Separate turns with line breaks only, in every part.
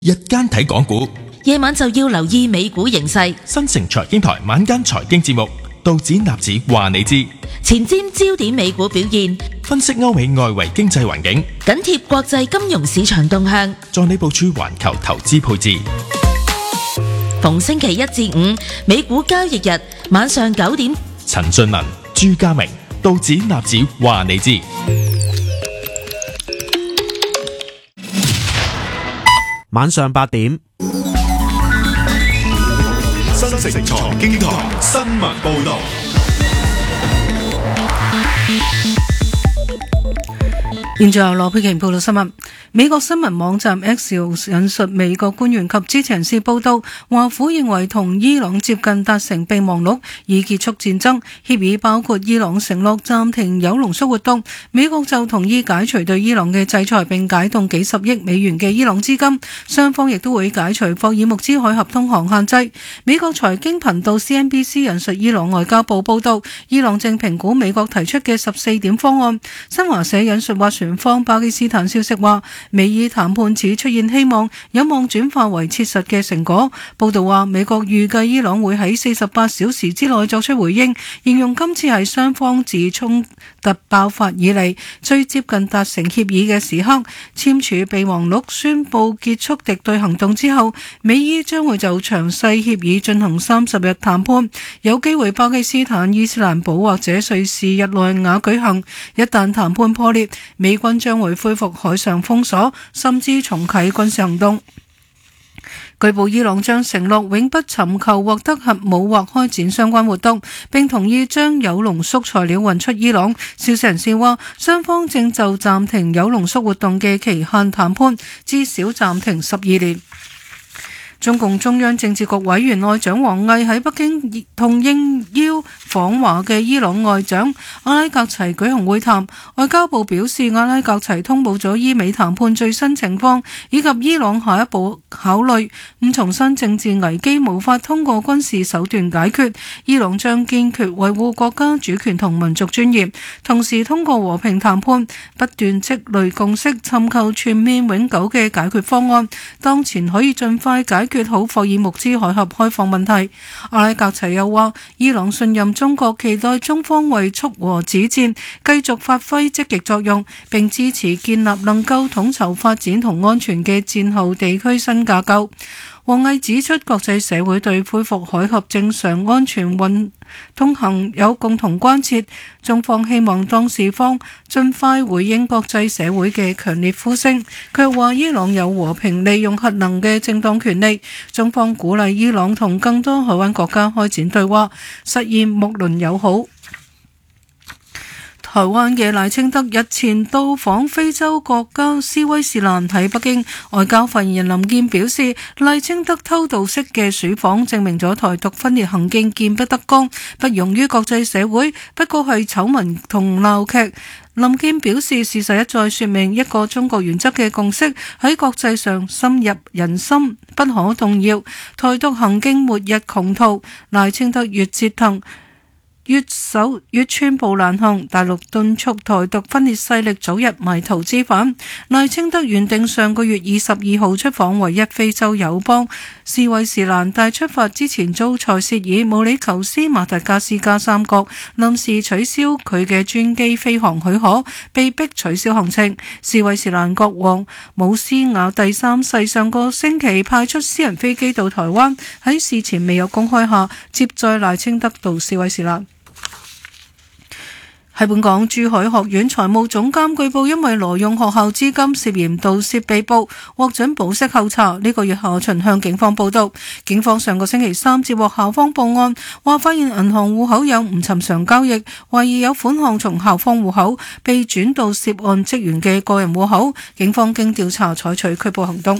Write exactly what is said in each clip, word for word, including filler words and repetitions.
日間睇港股，
夜晚就要留意美股形勢。
新城財經台晚間財經節目，道指納指話你知，
前瞻焦點美股表現，
分析歐美外圍經濟環境，
緊貼國際金融市場動向，
助你部署環球投資配置。
逢星期一至五美股交易日晚上九點，
陳俊文、朱家明，道指納指話你知。
晚上八點，
新城財經台新聞報道。
現在由羅佩瓊報道新聞。美國新聞網站 X 引述美國官員及知情人士報道，華府認為同伊朗接近達成備忘錄，以結束戰爭。協議包括伊朗承諾暫停鈾濃縮活動，美國就同意解除對伊朗嘅制裁，並解凍幾十億美元嘅伊朗資金。雙方亦都會解除霍爾木茲海峽通航限制。美國財經頻道 C N B C 引述伊朗外交部報道，伊朗正評估美國提出嘅十四點方案。新華社引述斡旋方巴基斯坦消息話，美伊談判似出現希望，有望轉化為切實嘅成果。報道話，美國預計伊朗會喺四十八小時之內作出回應，形容今次係雙方自衝突爆發以嚟最接近達成協議嘅時刻。簽署備忘錄宣布結束敵對行動之後，美伊將會就詳細協議進行三十日談判，有機會巴基斯坦、伊斯蘭堡或者瑞士日內瓦舉行。一旦談判破裂，美軍將會恢復海上封鎖，甚至重啟軍事行動。據報伊朗將承諾永不尋求獲得核武或開展相關活動，並同意將鈾濃縮材料運出伊朗。消息人士話，雙方正就暫停鈾濃縮活動嘅期限談判，至少暫停十二年。中共中央政治局委員外長王毅喺北京同應邀訪華嘅伊朗外長阿拉格齊舉行會談。外交部表示，阿拉格齊通報咗伊美談判最新情況，以及伊朗下一步考慮。咁重申政治危機無法通過軍事手段解決，伊朗將堅決維護國家主權同民族尊嚴，同時通過和平談判不斷積累共識，尋求全面永久嘅解決方案。當前可以盡快解決好霍爾木茲海峽開放問題。阿拉格齊又話，伊朗信任中國，期待中方為促和止戰繼續發揮積極作用，並支持建立能夠統籌發展同安全嘅戰後地區新架構。王毅指出，國際社會對恢復海峽正常安全運通行有共同關切，中方希望當事方盡快回應國際社會嘅強烈呼聲。佢又話，伊朗有和平利用核能嘅正當權利，中方鼓勵伊朗同更多海灣國家開展對話，實現睦鄰友好。台灣嘅賴清德日前到訪非洲國家斯威士蘭，喺北京，外交發言人林健表示，賴清德偷渡式嘅鼠訪證明咗台獨分裂行徑見不得光，不容於國際社會，不過係醜聞同鬧劇。林健表示，事實一再說明一個中國原則嘅共識喺國際上深入人心，不可動搖。台獨行徑末日窮途，賴清德越折騰越守越寸步難行，大陸敦促台獨分裂勢力早日迷途知返。賴清德原定上個月二十二號出訪唯一非洲友邦斯威士蘭，但出發之前遭塞舌爾、毛里求斯、馬達加斯加三國臨時取消佢嘅專機飛航許可，被迫取消行程。斯威士蘭國王姆斯雅第三世上個星期派出私人飛機到台灣，喺事前未有公開下接載賴清德到斯威士蘭。喺本港，珠海學院財務總監據報因為挪用學校資金涉嫌盜竊被捕，獲准保釋候查。呢個月下旬向警方報到，警方上個星期三接獲校方報案，話發現銀行戶口有唔尋常交易，懷疑有款項從校方戶口被轉到涉案職員嘅個人戶口。警方經調查採取拘捕行動。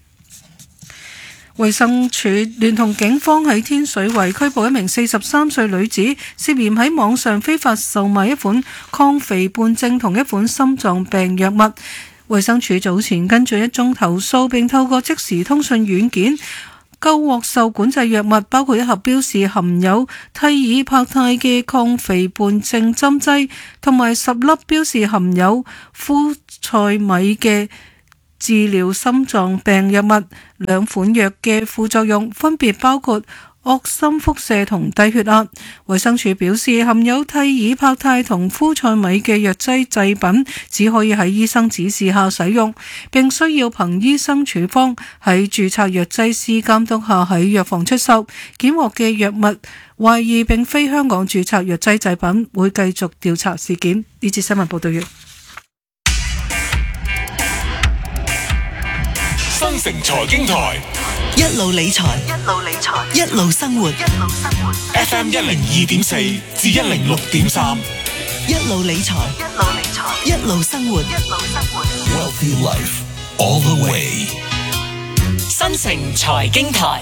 衛生署聯同警方喺天水圍拘捕一名四十三歲女子，涉嫌喺網上非法售賣一款抗肥胖症同一款心臟病藥物。衛生署早前跟進一宗投訴，並透過即時通訊軟件購獲受管制藥物，包括一盒標示含有替爾柏泰嘅抗肥胖症針劑，同埋十粒標示含有呋塞米嘅治療心臟病藥物。兩款藥嘅副作用分別包括惡心腹瀉同低血壓。衛生署表示，含有替爾柏泰同呋塞米嘅藥劑製品只可以喺醫生指示下使用，並需要憑醫生處方喺註冊藥劑師監督下喺藥房出售。檢獲嘅藥物懷疑並非香港註冊藥劑製品，會繼續調查事件。呢節新聞報道完。
新城財經台
一路理財，一路理財，一路生活，一路生活。
F M 一零二點四至一零六點三，
一路理財，一路理財，一路生活，一路生活。
Wealthy Life all the way。
新城財經台，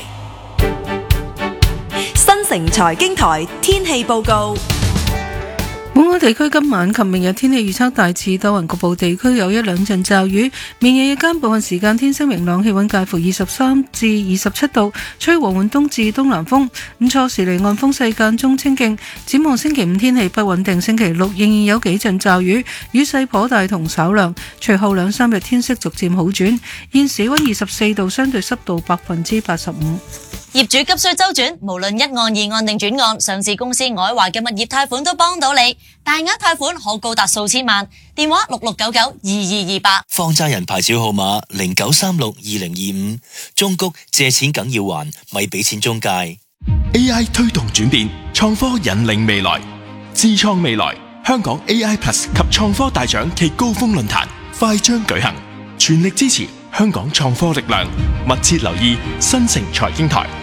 新城財經台天氣報告。
本港地區今晚及明日天氣預測大致多雲，局部地區有一兩陣驟雨。明日日間部分時間天色明朗，氣溫介乎二十三至二十七度，吹和緩東至東南風。咁初時離岸風勢間中清勁。展望星期五天氣不穩定，星期六仍然有幾陣驟雨，雨勢頗大同稍涼。隨後兩三日天色逐漸好轉。現時溫二十四度，相對濕度百分之八十五。
業主急需周轉，無論一案、二案定轉案，上市公司愛華嘅物業貸款都幫到你。大額貸款可高達數千萬。電話六六九九二二二八。
放債人牌照號碼零九三六二零二五。中谷借錢梗要還，咪俾錢中介。
A I 推動轉變，創科引領未來，智創未來。香港 A I Plus 及創科大獎暨高峰論壇快將舉行，全力支持香港創科力量，密切留意新城財經台。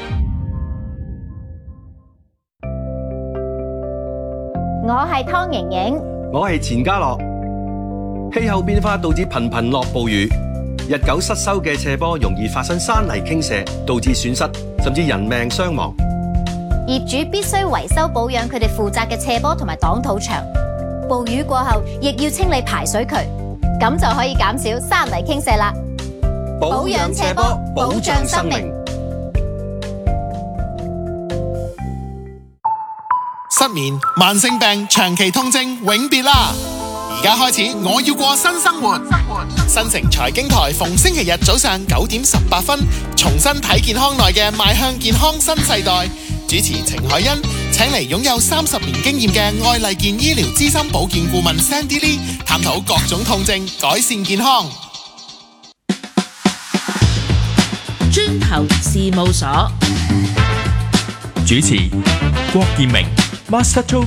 我係湯盈盈，
我係錢家樂。氣候變化導致頻頻落暴雨，日久失修嘅斜坡容易發生山泥傾瀉，導致損失甚至人命傷亡。
業主必須維修保養佢哋負責嘅斜坡同埋擋土牆。暴雨過後，亦要清理排水渠，咁就可以減少山泥傾瀉啦。保養斜坡，保障生命。
失眠、慢性病、長期痛症永別啦！而家開始，我要過新生活。新城財經台逢星期日早上九點十八分，重新睇健康內嘅邁向健康新世代。主持程海欣請嚟擁有三十年經驗嘅愛麗健醫療資深保健顧問 Sandy Lee， 探討各種痛症，改善健康。
磚頭事務所
主持郭建明 Master Joe。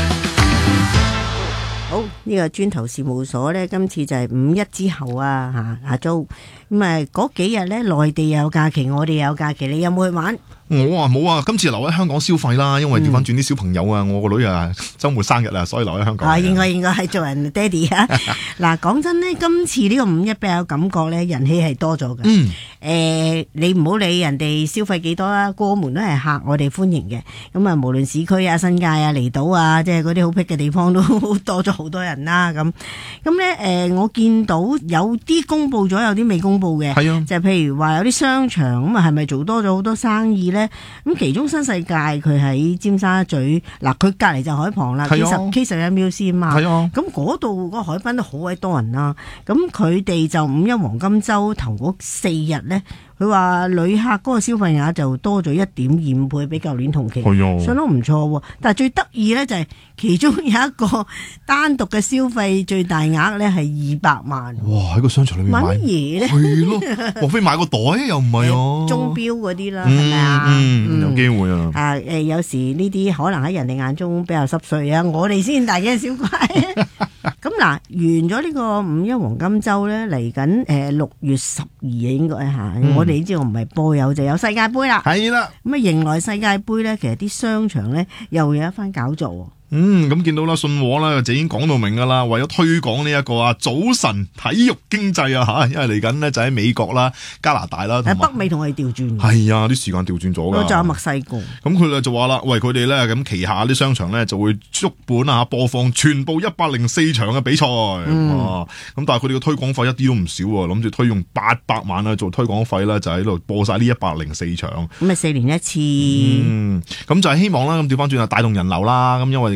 好，呢、這個磚頭事務所呢，今次就係五一之後啊，吓阿 Jo，咁啊嗰幾日呢，內地有假期，我哋有假期，你有冇去玩？
我啊冇啊，今次留喺香港消費啦，因為調翻轉啲小朋友啊，嗯、我個女啊周末生日啊，所以留喺香港。啊，
應該應該係做人爹哋啊！嗱，講真呢，今次呢個五一比較感覺呢，人氣係多咗嘅。嗯。誒、呃，你唔好理人哋消費幾多啦，過門都係客我哋歡迎嘅。咁啊，無論市區啊、新界啊、離島啊，即係嗰啲好僻嘅地方都多咗好多人啦。咁咁咧，誒，我見到有啲公佈咗，有啲未公佈嘅。係啊。就譬如話有啲商場咁啊，係咪做多咗好多生意咧？咁其中新世界佢喺尖沙咀，嗱佢隔離就海旁啦，幾十 K 十一 Muse 啊嘛，咁嗰度個海濱都好鬼多人啦，咁佢哋就五一黃金週頭嗰四日咧。佢話旅客嗰個消費額就多咗一點二五倍，比舊年同期，相當唔錯喎。但係最得意咧就係其中有一個單獨嘅消費最大額咧係二百萬。哇！喺個商場裏面買乜嘢咧？係咯，莫非買個袋又唔係啊？鐘錶嗰啲啦，係咪啊？嗯，有機會啊。啊誒，有時呢啲可能喺人哋眼中比較濕碎啊，我哋先大驚小怪。咁嗱，完咗呢個五一黃金週咧，嚟緊誒六月十二應該嚇，我哋知道唔係波友就有世界盃啦。係啦，咁啊迎來世界盃咧，其實啲商場咧又有一番搞作。嗯，咁見到啦，信和啦就已經講到明噶啦，為咗推廣呢一個啊早晨體育經濟啊吓，因為嚟緊呢就喺美國啦、加拿大啦，喺北美同我哋調轉。係啊，啲時間調轉咗噶。仲有墨西哥。咁佢咧就話啦，喂，佢哋咧咁旗下啲商場咧就會足本啊播放全部一百零四場嘅比賽。嗯。咁、啊、但係佢哋嘅推廣費一啲都唔少喎，諗住推用八百萬啊做推廣費啦，就喺度播晒呢一百零四場。咁啊四年一次。嗯。咁就係希望啦，咁調翻轉啊帶動人流啦，咁因為。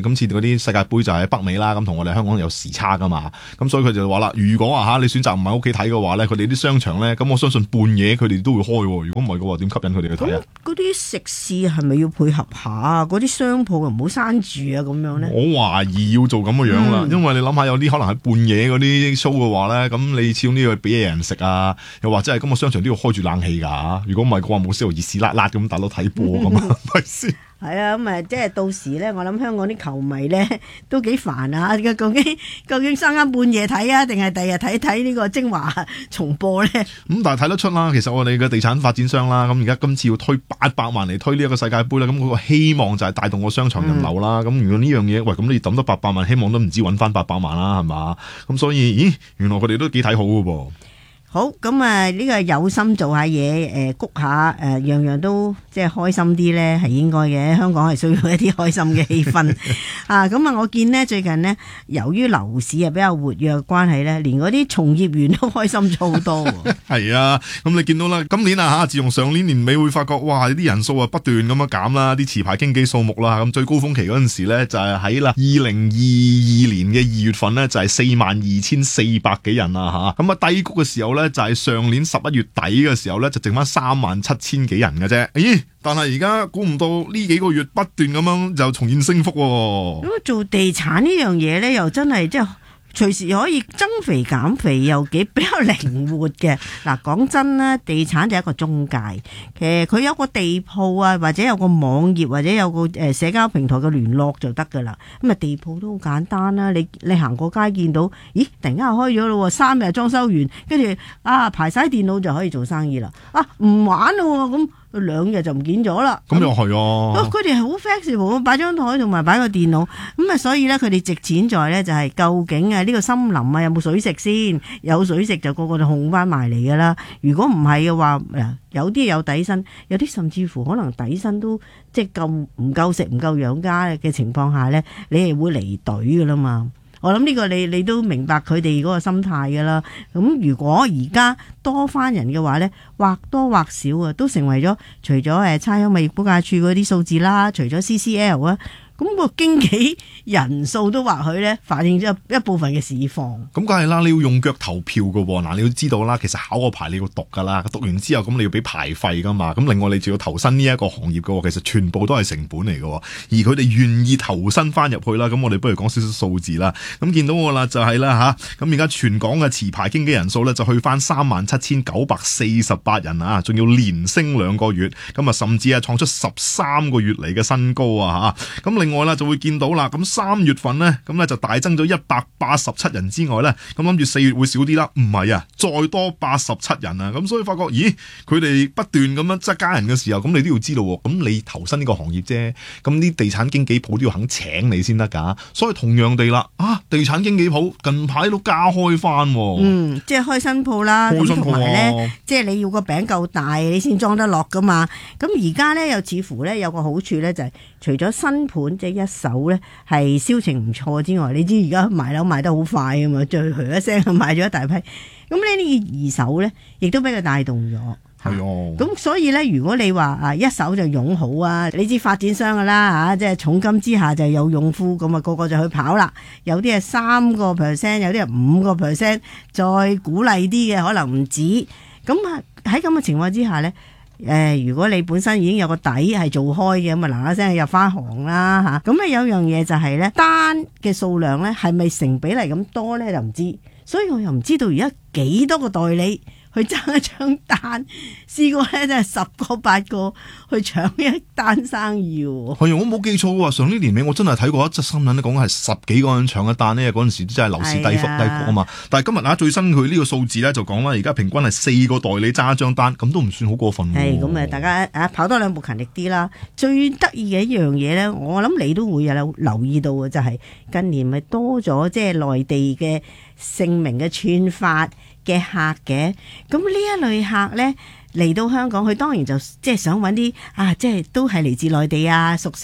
今次嗰啲世界盃就喺北美啦，咁同我哋香港有時差噶嘛，咁所以佢就話啦，如果啊嚇你選擇唔喺屋企睇嘅話咧，佢哋啲商場咧，咁我相信半夜佢哋都會開喎。如果唔係嘅話，點吸引佢哋去睇啊？
嗰啲食肆係咪要配合下啊？嗰啲商鋪又唔好閂住啊咁樣咧？
我懷疑要做咁嘅樣啦，嗯、因為你諗下有啲可能喺半夜嗰啲 show 嘅話咧，咁你始終呢個俾嘢人食啊，又或者係咁個商場都要開住冷氣㗎。如果唔係嘅話，冇理由熱屎辣辣咁大佬睇波咁啊，係咪先？
係啊，咁啊，即係到時咧，我諗香港啲球迷咧都幾煩啊！究竟究竟三更半夜睇啊，定係第日睇睇呢個精華重播咧？咁、
嗯、但係睇得出啦，其實我哋嘅地產發展商啦，咁而家今次要推八百萬嚟推呢一個世界盃啦，咁嗰個希望就係帶動個商場人流啦。咁、嗯、如果呢樣嘢，喂，咁你抌多八百萬，希望都唔止揾翻八百萬啦，係嘛？咁所以，咦，原來佢哋都幾睇好㗎噃。
好，咁啊呢個有心做下嘢，誒谷下誒樣樣都即係開心啲咧，係應該嘅。香港係需要一啲開心嘅氣氛啊！咁啊，我見呢最近呢，由於樓市啊比較活躍嘅關係咧，連嗰啲從業員都開心咗好多。係啊，咁你見到啦，今年啊嚇，自從上年年尾會發覺，哇！啲人數啊不斷咁樣減啦，啲持牌經紀數目啦，咁最高峰期嗰陣時咧就係喺啦二零二二年嘅二月份咧就係四萬二千四百幾人啊嚇，咁啊低谷嘅時候咧。就係上年十一月底嘅時候咧，就剩翻三萬七千幾人嘅啫。咦？但係而家估唔到呢幾個月不斷咁樣就重現升幅喎。咁做地產呢樣嘢咧，又真係即係隨時可以增肥減肥，又幾比較靈活嘅。嗱，講真啦，地產就係一個中介，其實佢有個地鋪啊，或者有個網頁，或者有個誒社交平台嘅聯絡就得噶啦。咁啊，地鋪都好簡單啦。你你行過街見到，咦，突然間開咗咯，三日裝修完，跟住啊排晒電腦就可以做生意啦。啊，唔玩咯咁。兩日就唔見咗啦，咁又係啊！佢哋係好 flexible， 擺張台同埋擺個電腦，咁啊，所以咧佢哋值錢在咧就係究竟啊呢個森林啊有冇水食先？有水食就個個就控翻埋嚟噶啦。如果唔係嘅話，有啲有底薪，有啲甚至乎可能底薪都即係夠唔夠食唔夠養家嘅情況下咧，你係會離隊噶啦嘛。我諗呢個你你都明白佢哋嗰個心態㗎啦。咁如果而家多翻人嘅話呢，或多或少啊，都成為咗除咗誒差餉物業估價署嗰啲數字啦，除咗 C C L 啊。咁個經紀人數都或許咧反映咗一部分嘅市況。咁梗係啦，你要用腳投票㗎喎。嗱，你要知道啦，其實考個牌你要讀㗎啦，讀完之後咁你要俾牌費㗎嘛。咁另外你仲要投身呢一個行業㗎喎，其實全部都係成本嚟㗎喎。而佢哋願意投身翻入去啦，咁我哋不如講少少數字啦。咁見到我啦，就係啦吓，咁而家全港嘅持牌經紀人數咧就去翻三萬七千九百四十八人啊，仲要連升兩個月，咁啊甚至係創出十三個月嚟嘅新高啊吓。咁另外啦，就會見到啦。咁三月份呢，咁咧就大增咗一百八十七人之外呢，咁諗住四月會少啲啦。唔係啊，再多八十七人啊。咁所以發覺，咦，佢哋不斷咁樣增加人嘅時候，咁你都要知道喎。咁你投身呢個行業啫，咁啲地產經紀鋪都要肯請你先得㗎。所以同樣地啦，啊，地產經紀鋪近排都加開翻。嗯，即係開新鋪啦。開新鋪同埋呢，即係你要個餅夠大，你先裝得落㗎嘛。咁而家呢，又似乎呢，有個好處呢，就係除咗新盤即係一手咧係銷情唔錯之外，你知而家賣樓賣得好快啊嘛，最噓一聲賣咗一大批。咁呢啲二手咧，亦都俾佢帶動咗。係哦。咁所以咧，如果你話啊一手就勇好啊，你知發展商噶啦嚇，即係重金之下就有勇夫，咁啊個個就去跑啦。有啲係三個 percent， 有啲係五個 percent， 再鼓勵啲嘅可能唔止。咁啊喺咁嘅情況之下咧。誒、呃，如果你本身已經有個底係做開嘅，咁啊嗱嗱聲入翻行啦嚇。咁啊有樣嘢就係咧，單嘅數量咧係咪成比例咁多咧就唔知，所以我又唔知道而家幾多個代理去爭一張單，試過咧真係十個八個去搶一單生意喎。係啊，我冇記錯嘅話，上年年尾我真係睇過一則新聞咧，講係十幾個人搶一單呢。嗰陣時真係樓市低幅低谷啊嘛。但係今日啊最新佢呢個數字咧就講啦，而家平均係四個代理揸一張單，咁都唔算好過分。係咁啊，大家啊跑多兩步勤力啲啦。最得意嘅一樣嘢咧，我諗你都會有留意到嘅，就係、是、近年咪多咗即係內地嘅姓名嘅串法嘅客嘅，咁呢一類客咧嚟到香港，佢當然就即係想揾啲啊，即係都係嚟自內地啊，熟悉誒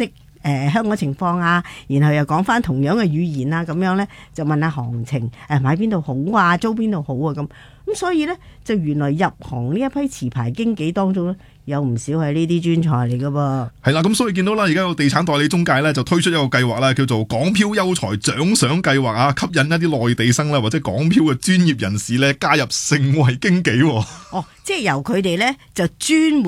誒香港情況啊，然後又講翻同樣嘅語言啊，咁樣咧就問下行情，誒買邊度好啊，租邊度好啊咁。咁所以咧就原來入行呢一批持牌經紀當中咧，有唔少係呢啲專才嚟噶噃。
係啦，咁所以見到啦，而家個地產代理中介咧就推出一個計劃啦，叫做港漂優才獎賞計劃啊，吸引一啲內地生啦或者港漂嘅專業人士咧加入成為經紀。
哦，即係由佢哋咧就專門